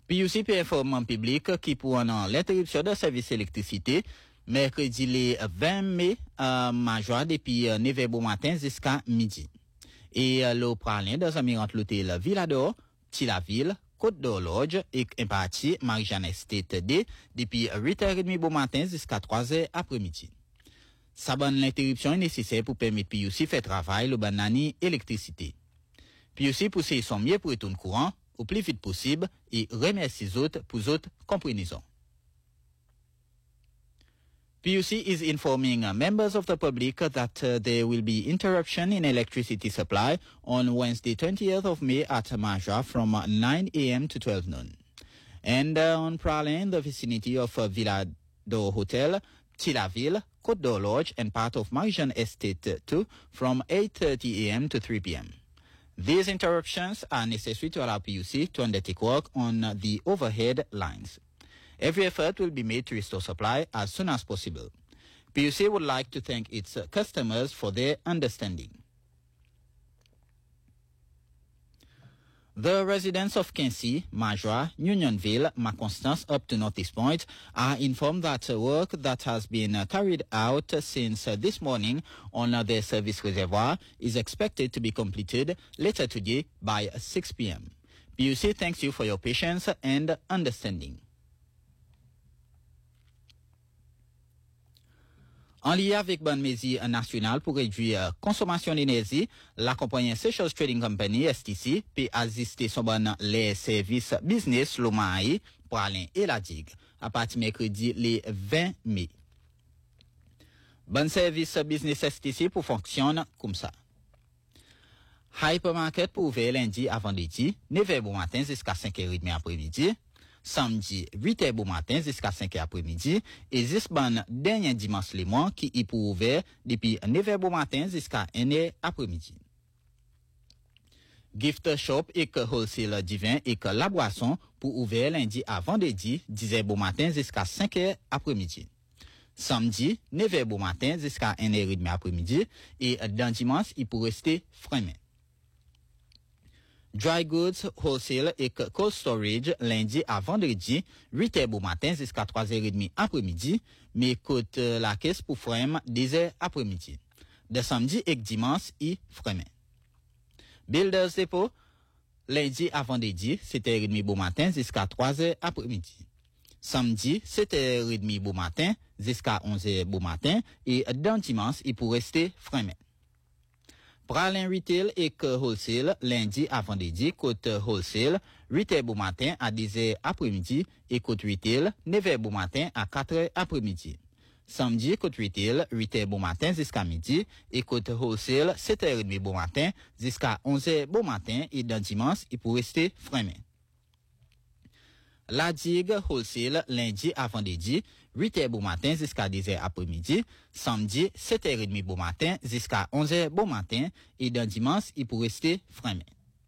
PUC peut informer le public qui pour l'interruption de service électricité mercredi le 20 mai major depuis 9h bon matin jusqu'à midi. Et le pralin dans un l'hôtel Villador, Tilaville, Côte d'Horloge et un parti Marie-Jeanne Estate D depuis 8h30 bon matin jusqu'à 3h après-midi. Ça bonne l'interruption est nécessaire pour permettre PUC faire travail le banani électricité. PUC pousse son mieux pour retourner courant au plus vite possible et remercie les autres pour autres comprenaisons. PUC is informing members of the public that there will be interruption in electricity supply on Wednesday 20th of May at Maja from 9 a.m. to 12 noon. And on Pralin, the vicinity of Villa do Hotel, Tilaville, Côte d'Horloge, and part of Marie-Jeanne Estate too from 8:30 a.m. to 3 p.m. These interruptions are necessary to allow PUC to undertake work on the overhead lines. Every effort will be made to restore supply as soon as possible. PUC would like to thank its customers for their understanding. The residents of Quincy, Major, Unionville, Maconstance up to Notice Point are informed that work that has been carried out since this morning on their service reservoir is expected to be completed later today by 6 p.m. PUC thanks you for your patience and understanding. En lien avec bonne mesure nationale pour réduire consommation d'énergie, la compagnie Seychelles Trading Company STC peut assister son bon les services business Lomaï, Pralin et la digue à partir mercredi le 20 mai. Bon service business STC pour fonctionne comme ça. Hypermarket pour ouvrir lundi à vendredi, 9h bon matin jusqu'à 5h30 après-midi. Samedi, 8h bon matin jusqu'à 5h après-midi, et jusqu'à dernier dimanche le mois qui est pour ouvert depuis 9h bon matin jusqu'à 1h après-midi. Gift shop et que wholesale divin et que la boisson pour ouvert lundi à vendredi, 10h bon matin jusqu'à 5h après-midi. Samedi, 9h bon matin jusqu'à 1h30 après-midi, et dans dimanche, il peut rester fermé. Dry goods, wholesale et cold storage lundi à vendredi, 8h bon matin jusqu'à 3h30 après-midi, mais coûte la caisse pour frame 10h après-midi. De samedi et dimanche, il frame. Builders Depot, lundi à vendredi, 7h30 bon matin jusqu'à 3h après-midi. Samedi, 7h30 bon matin jusqu'à 11h bon matin, et dans dimanche, il peut rester frame. Pralin Retail et que wholesale lundi à vendredi, côte wholesale 8h bon matin à 10h après-midi et côte retail 9h bon matin à 4h après-midi. Samedi, côte retail 8h bon matin jusqu'à midi et côte wholesale 7h30 bon matin jusqu'à 11h bon matin et dans dimanche, il peut rester fermé. La digue wholesale lundi à vendredi, 8h bon matin jusqu'à 10h après-midi, samedi 7h30 bon matin jusqu'à 11h bon matin et dans dimanche, il peut rester fermé.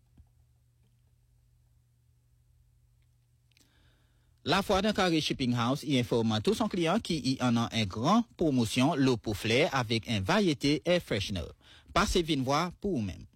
La Foire d'un Carré Shipping House y informe tous son client qui y en a un grand promotion l'eau pour flair avec un variété air freshener. Passez vite voir pour vous-même.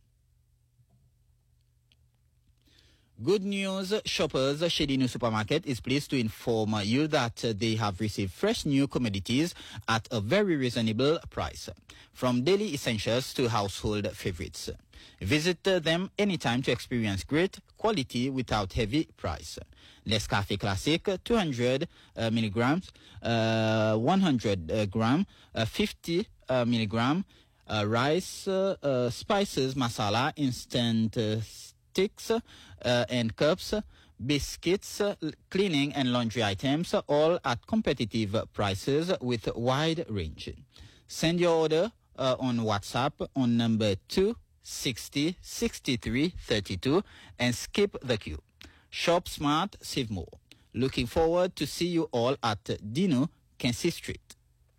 Good news, shoppers. Shady New Supermarket is pleased to inform you that they have received fresh new commodities at a very reasonable price, from daily essentials to household favorites. Visit them anytime to experience great quality without heavy price. Nescafé Classic, 200 milligrams, 100 gram, 50 milligram, rice, spices, masala, instant sticks and cups, biscuits, cleaning and laundry items, all at competitive prices with wide range. Send your order on WhatsApp on number 260 63 32 and skip the queue. Shop smart, save more. Looking forward to see you all at Dino, Quincy Street.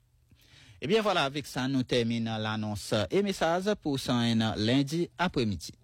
Eh bien voilà, avec ça, nous terminons l'annonce et message pour ce lundi après-midi.